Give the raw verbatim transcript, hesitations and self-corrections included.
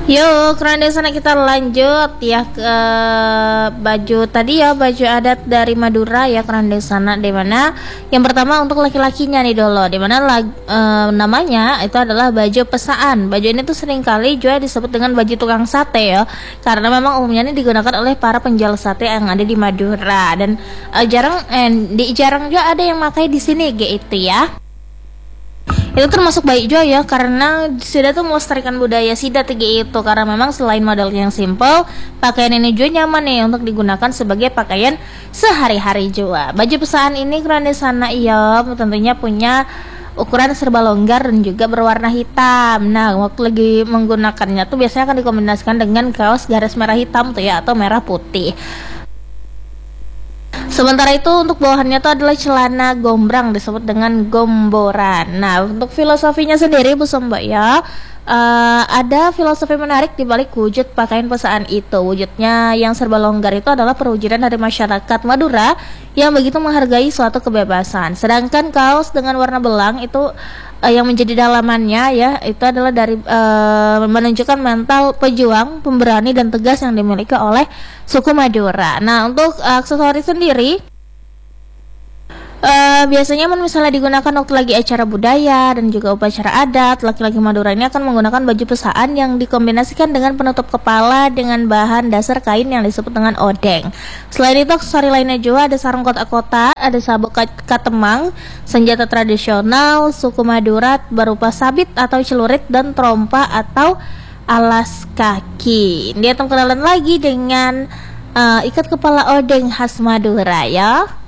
Yuk, karena dari sana kita lanjut ya ke baju tadi ya, baju adat dari Madura ya, karena dari sana di mana yang pertama untuk laki-lakinya nih dulu, di mana lag- eh, namanya itu adalah baju pesaan. Baju ini tuh sering kali juga disebut dengan baju tukang sate ya, karena memang umumnya ini digunakan oleh para penjual sate yang ada di Madura dan eh, jarang eh, di jarang juga ada yang pakai di sini gitu ya. Itu termasuk baik juga ya, karena Sida tuh melestarikan budaya Sida tinggi itu, karena memang selain modelnya yang simple, pakaian ini juga nyaman nih untuk digunakan sebagai pakaian sehari-hari juga. Baju pesahan ini keren di sana iya, tentunya punya ukuran serba longgar dan juga berwarna hitam. Nah, waktu lagi menggunakannya tuh biasanya akan dikombinasikan dengan kaos garis merah hitam tuh ya, atau merah putih. Sementara itu untuk bawahannya itu adalah celana gombrang disebut dengan gomboran. Nah, untuk filosofinya sendiri Bu Sombak ya, eh, ada filosofi menarik di balik wujud pakaian pesaan itu. Wujudnya yang serba longgar itu adalah perwujudan dari masyarakat Madura yang begitu menghargai suatu kebebasan. Sedangkan kaos dengan warna belang itu eh, yang menjadi dalamannya ya, itu adalah dari eh, menunjukkan mental pejuang, pemberani dan tegas yang dimiliki oleh suku Madura. Nah, untuk uh, aksesoris sendiri uh, biasanya misalnya digunakan waktu lagi acara budaya dan juga upacara adat, laki-laki Madura ini akan menggunakan baju pesaan yang dikombinasikan dengan penutup kepala dengan bahan dasar kain yang disebut dengan odeng. Selain itu, aksesori lainnya juga ada sarung kotak-kotak, ada sabuk katemang, senjata tradisional suku Madura berupa sabit atau celurit, dan trompa atau alas kaki. Dia kenalan lagi dengan uh, ikat kepala odeng khas Madura ya.